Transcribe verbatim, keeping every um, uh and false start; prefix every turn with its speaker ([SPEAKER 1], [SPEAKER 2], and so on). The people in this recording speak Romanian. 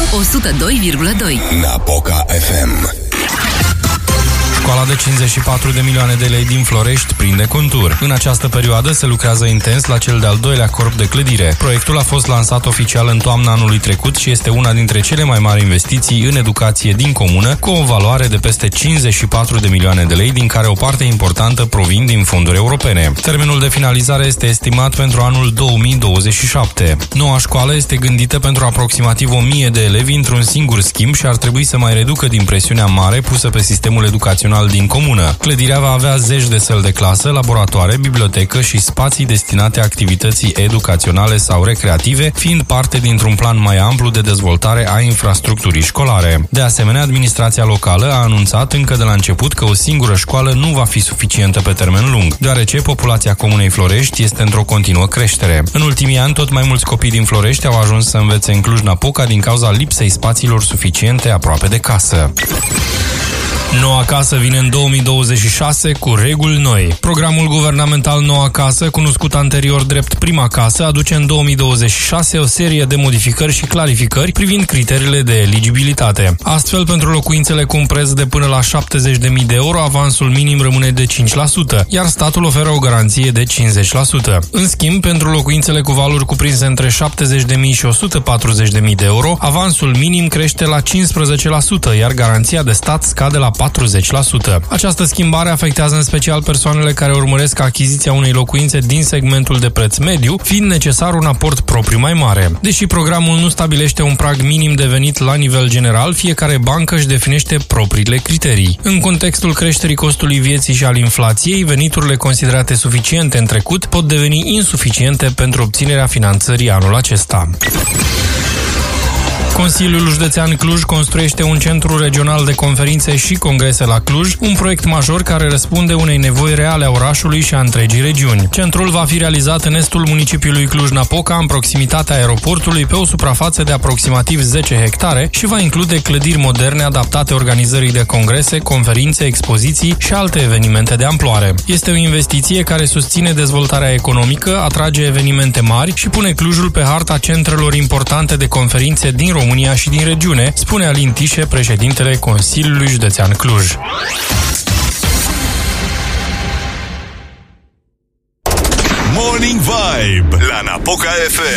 [SPEAKER 1] o sută doi virgulă doi.
[SPEAKER 2] Napoca F M.
[SPEAKER 3] Școala de cincizeci și patru de milioane de lei din Florești prinde contur. În această perioadă se lucrează intens la cel de-al doilea corp de clădire. Proiectul a fost lansat oficial în toamna anului trecut și este una dintre cele mai mari investiții în educație din comună, cu o valoare de peste cincizeci și patru de milioane de lei, din care o parte importantă provin din fonduri europene. Termenul de finalizare este estimat pentru anul două mii douăzeci și șapte. Noua școală este gândită pentru aproximativ o mie de elevi într-un singur schimb și ar trebui să mai reducă din presiunea mare pusă pe sistemul educațional din comună. Clădirea va avea zeci de săli de clasă, laboratoare, bibliotecă și spații destinate activității educaționale sau recreative, fiind parte dintr-un plan mai amplu de dezvoltare a infrastructurii școlare. De asemenea, administrația locală a anunțat încă de la început că o singură școală nu va fi suficientă pe termen lung, deoarece populația comunei Florești este într-o continuă creștere. În ultimii ani, tot mai mulți copii din Florești au ajuns să învețe în Cluj-Napoca din cauza lipsei spațiilor suficiente aproape de casă. Noua casă vine în două mii douăzeci și șase cu reguli noi. Programul guvernamental Noua Casă, cunoscut anterior drept Prima Casă, aduce în două mii douăzeci și șase o serie de modificări și clarificări privind criteriile de eligibilitate. Astfel, pentru locuințele cu un preț de până la șaptezeci de mii de euro, avansul minim rămâne de cinci la sută, iar statul oferă o garanție de cincizeci la sută. În schimb, pentru locuințele cu valuri cuprinse între șaptezeci de mii și o sută patruzeci de mii de euro, avansul minim crește la cincisprezece la sută, iar garanția de stat scade la patruzeci la sută. Această schimbare afectează în special persoanele care urmăresc achiziția unei locuințe din segmentul de preț mediu, fiind necesar un aport propriu mai mare. Deși programul nu stabilește un prag minim de venit la nivel general, fiecare bancă își definește propriile criterii. În contextul creșterii costului vieții și al inflației, veniturile considerate suficiente în trecut pot deveni insuficiente pentru obținerea finanțării anul acesta. Consiliul Județean Cluj construiește un centru regional de conferințe și congrese la Cluj, un proiect major care răspunde unei nevoi reale a orașului și a întregii regiuni. Centrul va fi realizat în estul municipiului Cluj-Napoca, în proximitatea aeroportului, pe o suprafață de aproximativ zece hectare și va include clădiri moderne adaptate organizării de congrese, conferințe, expoziții și alte evenimente de amploare. Este o investiție care susține dezvoltarea economică, atrage evenimente mari și pune Clujul pe harta centrelor importante de conferințe din România și din regiune, spune Alin Tișe, președintele Consiliului Județean Cluj.
[SPEAKER 2] Morning Vibe la Napoca F M.